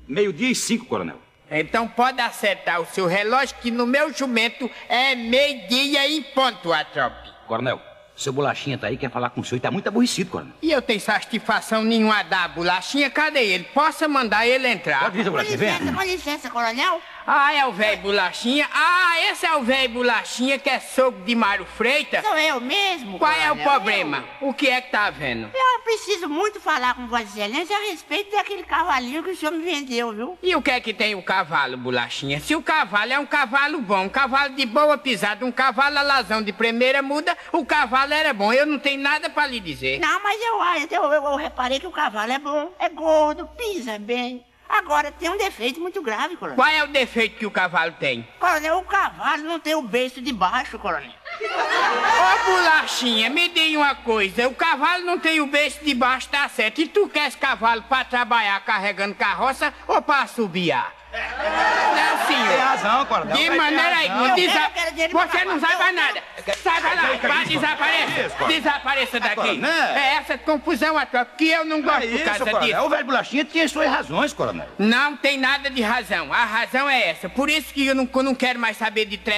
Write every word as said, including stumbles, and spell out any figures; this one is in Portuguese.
Meio-dia e cinco, coronel. Então pode acertar o seu relógio que no meu jumento é meio-dia e ponto, a tropa. Coronel, seu Bolachinha tá aí, quer falar com o senhor e tá muito aborrecido, coronel. E eu tenho satisfação nenhuma a dar, Bolachinha, cadê ele? Possa mandar ele entrar. Pode vir, seu Bolachinha, vem. Com licença, com licença, coronel. Ah, é o velho Bolachinha? Ah, esse é o velho Bolachinha que é sogro de Mário Freitas? Sou eu mesmo, Qual é o coronel, problema? O que é que tá vendo? Eu preciso muito falar com Vossa Excelência a respeito daquele cavalinho que o senhor me vendeu, viu? E o que é que tem o cavalo, Bolachinha? Se o cavalo é um cavalo bom, um cavalo de boa pisada, um cavalo alazão de primeira muda, o cavalo era bom. Eu não tenho nada pra lhe dizer. Não, mas eu, eu, eu, eu reparei que o cavalo é bom, é gordo, pisa bem. Agora, tem um defeito muito grave, coronel. Qual é o defeito que o cavalo tem? Coronel, o cavalo não tem o beiço de baixo, coronel. Ô, Bolachinha, me diga uma coisa. O cavalo não tem o beiço de baixo, tá certo. E tu queres cavalo pra trabalhar carregando carroça ou pra assobiar? Não, senhor. Tem razão, coronel. De maneira alguma. Desa... Eu quero dinheiro pra Você não cavalo. sai mais nada. Sai pra lá, vai, desapareça. Desapareça daqui. coronel. É essa confusão, a tropa, que eu não gosto É por isso, causa coronel. disso. O velho Bolachinha tinha suas razões, coronel. Não tem nada de razão. A razão é essa. Por isso que eu não, eu não quero mais saber de